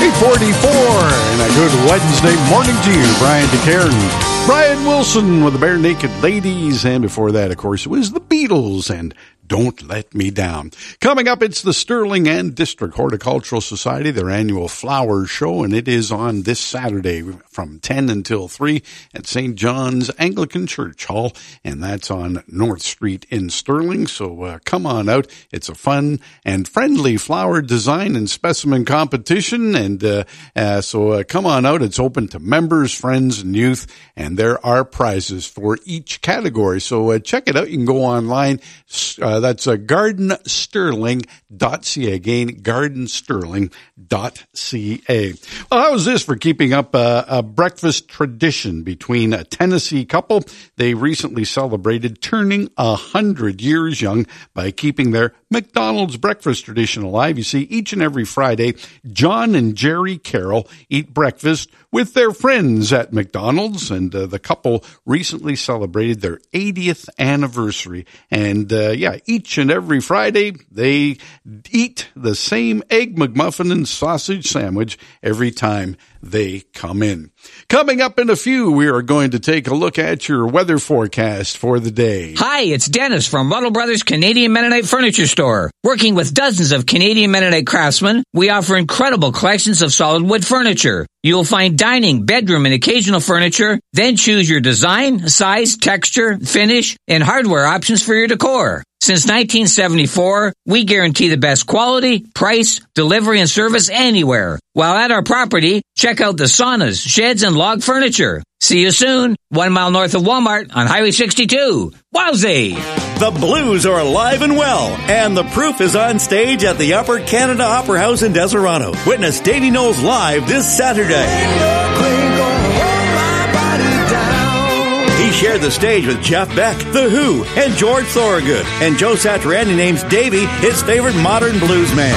3:44, and a good Wednesday morning to you, Brian DeCare and Brian Wilson with the Bare Naked Ladies. And before that, of course, it was the Beatles and Don't Let Me Down. Coming up, it's the Sterling and District Horticultural Society, their annual flower show, and it is on this Saturday from 10 until 3 at St. John's Anglican Church Hall, and that's on North Street in Sterling. So come on out. It's a fun and friendly flower design and specimen competition, and so come on out. It's open to members, friends, and youth, and there are prizes for each category. So check it out. You can go online. That's gardensterling.ca. Again, gardensterling.ca. Well, how's this for keeping up a breakfast tradition between a Tennessee couple? They recently celebrated turning 100 years young by keeping their McDonald's breakfast tradition alive. You see, each and every Friday, John and Jerry Carroll eat breakfast with their friends at McDonald's, and the couple recently celebrated their 80th anniversary. And each and every Friday, they eat the same Egg McMuffin and sausage sandwich every time they come in. Coming up in a few, we are going to take a look at your weather forecast for the day. Hi, it's Dennis from Ruddle Brothers Canadian Mennonite Furniture Store. Working with dozens of Canadian Mennonite craftsmen, we offer incredible collections of solid wood furniture. You'll find dining, bedroom, and occasional furniture. Then choose your design, size, texture, finish, and hardware options for your decor. Since 1974, we guarantee the best quality, price, delivery, and service anywhere. While at our property, check out the saunas, sheds, and log furniture. See you soon, 1 mile north of Walmart on Highway 62. Wowzee! The blues are alive and well, and the proof is on stage at the Upper Canada Opera House in Deserano. Witness Davy Knowles live this Saturday. He shared the stage with Jeff Beck, The Who, and George Thorogood. And Joe Satriani names Davy his favorite modern blues man.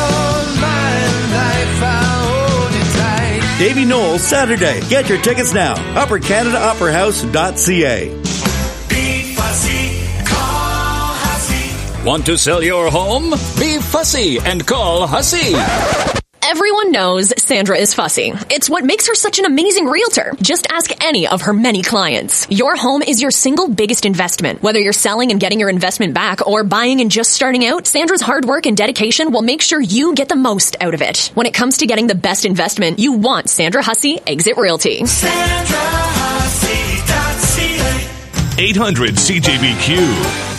Davy Knowles, Saturday. Get your tickets now. UpperCanadaOperaHouse.ca. Be fussy, call Hussey. Want to sell your home? Be fussy and call Hussey. Everyone knows Sandra is fussy. It's what makes her such an amazing realtor. Just ask any of her many clients. Your home is your single biggest investment. Whether you're selling and getting your investment back or buying and just starting out, Sandra's hard work and dedication will make sure you get the most out of it. When it comes to getting the best investment, you want Sandra Hussey Exit Realty. SandraHussey.ca 800 CJBQ.